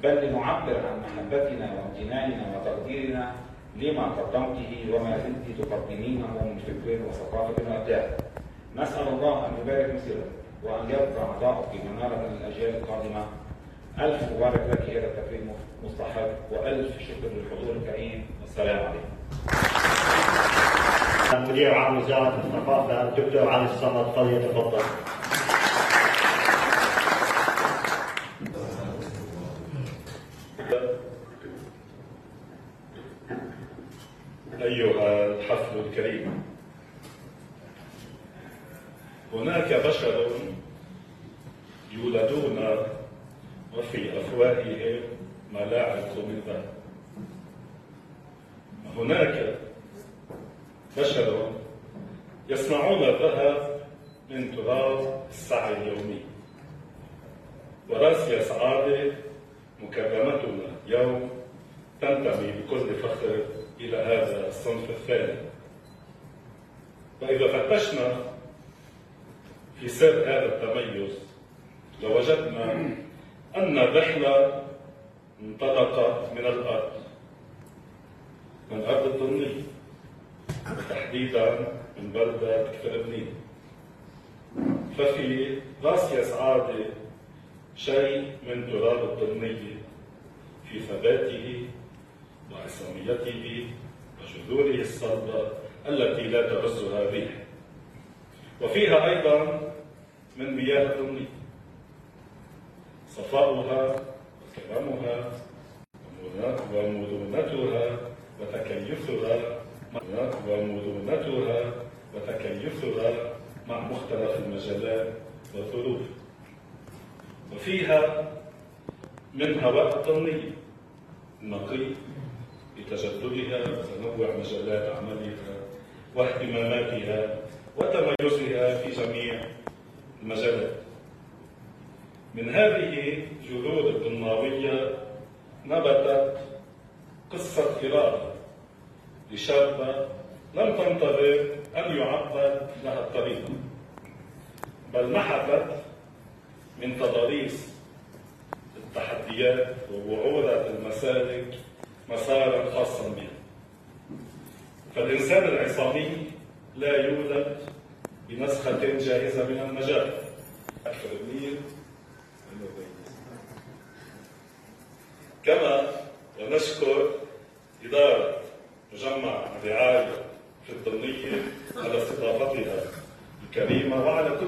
بل لنعبر عن محبتنا وامتناننا وتقديرنا لما قدمته وما زلت تقدمينه من فكر وثقافة وإبداع. نسأل الله أن يبارك مسيرك وأن يبقى عطاؤك منارة للأجيال القادمة. ألف مبارك لك، هذا التكريم مستحق، وألف شكر للحضور الكريم، والسلام عليكم. مدير عام وزارة الثقافة الدكتور علي الصمد فليتفضل. أيها الحفل الكريم، هناك بشر يولدون وفي أفواههم ملاعق من ذهب. هناك بشر يصنعون الذهب من تراب السعي اليومي. وراسيا سعادة مكرمتنا اليوم تنتمي بكل فخر إلى هذا الصنف الثاني. وإذا فتشنا في سر هذا التميز لوجدنا أن الرحلة انطلقت من الأرض، من أرض الطنية، وتحديدا من بلدة كفربنين. ففي راسيا سعادة شيء من تراب الطنية في ثباته وعصاميته وجذوره الصلبة التي لا تهزها الريح، وفيها أيضا من مياه الطنية صفاؤها وكرمها ومرونتها وتكيفها مع مختلف المجالات والظروف. وفيها من هواء الطنية النقي بتجددها وتنوع مجالات عملها واهتماماتها وتميزها في جميع المجالات. من هذه جذور الطناوية نبتت قصة إرادة لشابة لم تنتظر أن يعبد لها الطريق، بل نحتت من تضاريس التحديات ووعورة المسالك مسارا خاصا بها. فالإنسان العصامي لا يولد بنسخة جاهزة من النجاة. كما ونشكر إدارة مجمع الرعاية في الطنية على استضافتها الكريمة وعلى كل